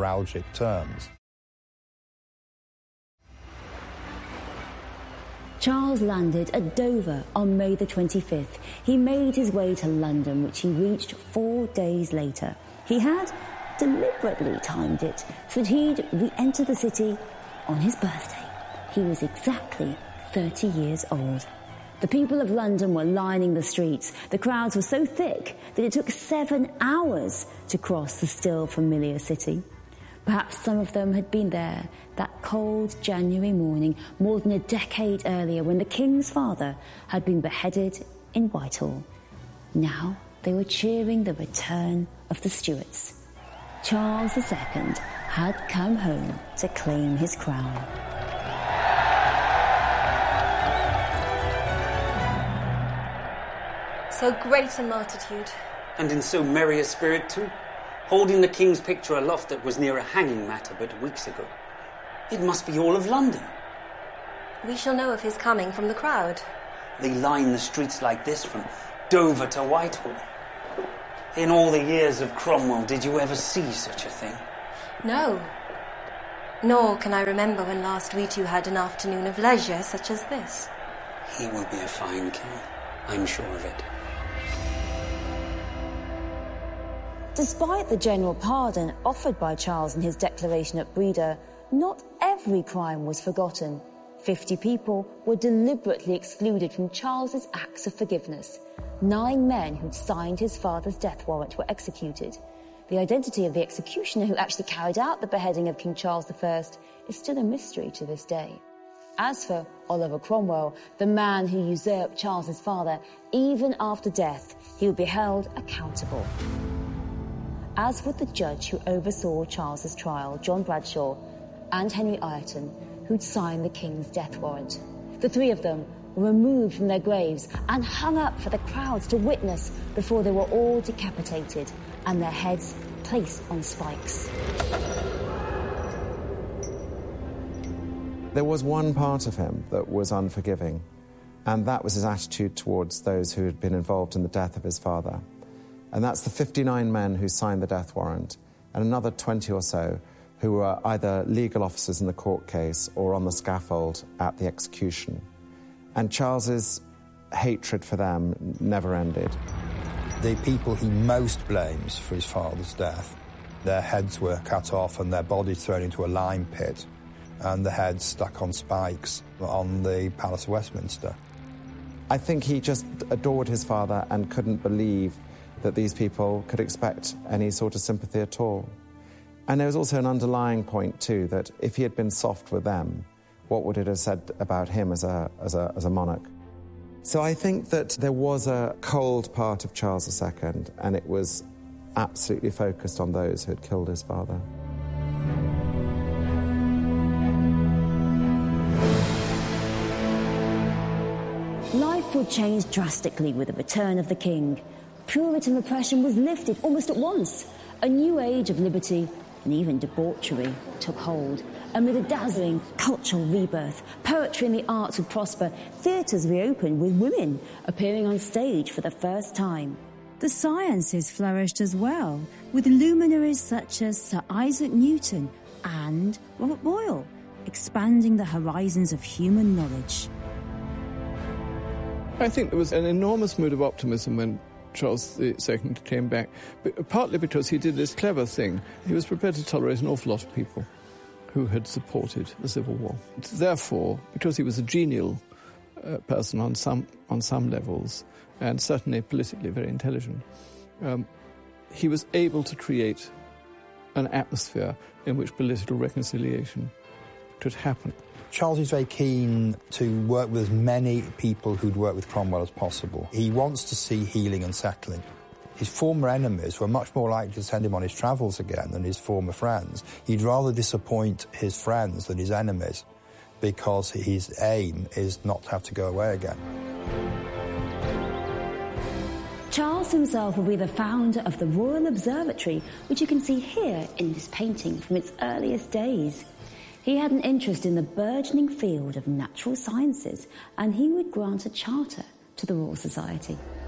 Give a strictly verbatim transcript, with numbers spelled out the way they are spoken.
heraldic terms. Charles landed at Dover on May the twenty-fifth. He made his way to London, which he reached four days later. He had deliberately timed it so that he'd re-enter the city on his birthday. He was exactly thirty years old. The people of London were lining the streets. The crowds were so thick that it took seven hours to cross the still familiar city. Perhaps some of them had been there that cold January morning more than a decade earlier when the King's father had been beheaded in Whitehall. Now they were cheering the return of the Stuarts. Charles the Second had come home to claim his crown. So great a multitude. And in so merry a spirit too, holding the King's picture aloft that was near a hanging matter but weeks ago. It must be all of London. We shall know of his coming from the crowd. They line the streets like this from Dover to Whitehall. In all the years of Cromwell, did you ever see such a thing? No. Nor can I remember when last we two had an afternoon of leisure such as this. He will be a fine king, I'm sure of it. Despite the general pardon offered by Charles in his declaration at Breda, not every crime was forgotten. Fifty people were deliberately excluded from Charles's acts of forgiveness. Nine men who'd signed his father's death warrant were executed. The identity of the executioner who actually carried out the beheading of King Charles the First is still a mystery to this day. As for Oliver Cromwell, the man who usurped Charles's father, even after death, he would be held accountable. As would the judge who oversaw Charles's trial, John Bradshaw, and Henry Ireton, who'd signed the King's death warrant. The three of them were removed from their graves and hung up for the crowds to witness before they were all decapitated and their heads placed on spikes. There was one part of him that was unforgiving, and that was his attitude towards those who had been involved in the death of his father. And that's the fifty-nine men who signed the death warrant, and another twenty or so who were either legal officers in the court case or on the scaffold at the execution. And Charles's hatred for them never ended. The people he most blames for his father's death, their heads were cut off and their bodies thrown into a lime pit, and the heads stuck on spikes on the Palace of Westminster. I think he just adored his father and couldn't believe that these people could expect any sort of sympathy at all. And there was also an underlying point, too, that if he had been soft with them, what would it have said about him as a, as a, as a monarch? So I think that there was a cold part of Charles the Second, and it was absolutely focused on those who had killed his father. Life would change drastically with the return of the King. Puritan repression was lifted almost at once. A new age of liberty and even debauchery took hold. Amid a dazzling cultural rebirth, poetry and the arts would prosper, theatres reopened with women appearing on stage for the first time. The sciences flourished as well, with luminaries such as Sir Isaac Newton and Robert Boyle, expanding the horizons of human knowledge. I think there was an enormous mood of optimism when Charles the Second came back, but partly because he did this clever thing. He was prepared to tolerate an awful lot of people who had supported the Civil War. Therefore, because he was a genial uh, person on some on some levels, and certainly politically very intelligent, um, he was able to create an atmosphere in which political reconciliation could happen. Charles is very keen to work with as many people who'd worked with Cromwell as possible. He wants to see healing and settling. His former enemies were much more likely to send him on his travels again than his former friends. He'd rather disappoint his friends than his enemies, because his aim is not to have to go away again. Charles himself will be the founder of the Royal Observatory, which you can see here in this painting from its earliest days. He had an interest in the burgeoning field of natural sciences, and he would grant a charter to the Royal Society.